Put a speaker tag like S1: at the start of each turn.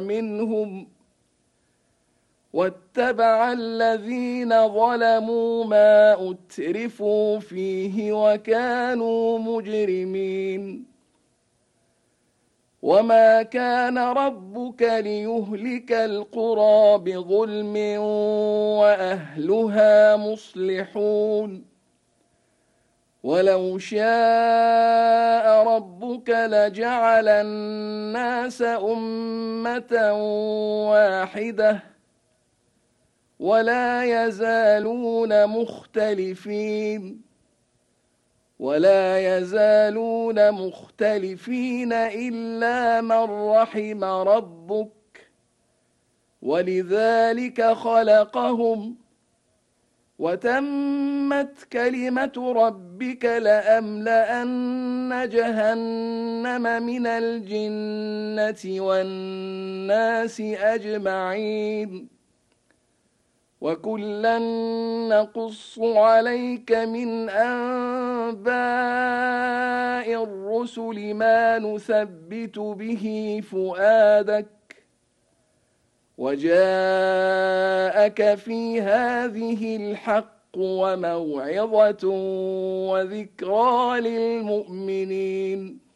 S1: منهم واتبع الذين ظلموا ما أترفوا فيه وكانوا مجرمين وما كان ربك ليهلك القرى بظلم وأهلها مصلحون ولو شاء ربك لجعل الناس أمة واحدة ولا يزالون مختلفين إلا من رحم ربك ولذلك خلقهم وتمت كلمة ربك لأملأن جهنم من الجنة والناس أجمعين وكلا نقص عليك من أنباء الرسل ما نثبت به فؤادك وجاءك في هذه الحق وموعظة وذكرى للمؤمنين